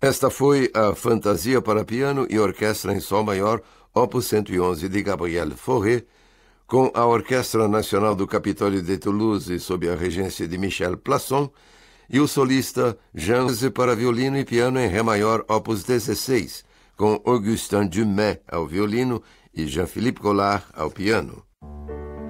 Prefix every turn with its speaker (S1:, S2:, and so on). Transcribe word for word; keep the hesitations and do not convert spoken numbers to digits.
S1: Esta foi a Fantasia para piano e orquestra em sol maior, opus cento e onze, de Gabriel Fauré, com a Orquestra Nacional do Capitólio de Toulouse, sob a regência de Michel Plasson, e o solista Jean para violino e piano em ré maior, opus dezesseis, com Augustin Dumais ao violino e Jean-Philippe Collard ao piano.